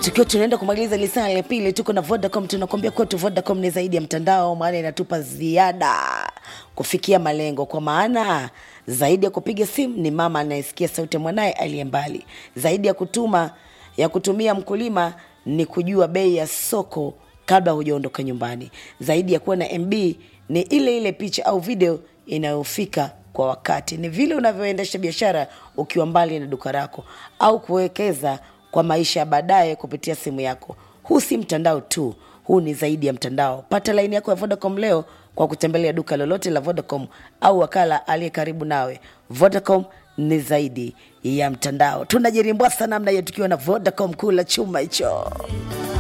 Tukiwa tunaenda kumaliza lisali ya pili, tuko na Vodacom. Tunakwambia kwetu Vodacom ni zaidi ya mtandao, maana inatupa ziada kufikia malengo. Kwa maana zaidi ya kupiga simu ni mama anayesikia sauti ya mwanae aliye mbali. Zaidi ya kutumia mkulima ni kujua bei ya soko kabla hujaondoka nyumbani. Zaidi ya kuwa na MB ni ile picha au video inayofika kwa wakati. Ni vile unavyoendesha biashara ukiwa mbali na duka lako, au kuwekeza kwa maisha baadaye kupitia simu yako. Huu si mtandao tu, huu ni zaidi ya mtandao. Pata line yako ya Vodacom leo kwa kutembelea duka lolote la Vodacom au wakala aliye karibu nawe. Vodacom ni zaidi ya mtandao. Tunajirimbwa sana namna hiyo tukiwa na Vodacom, kula chuma hicho.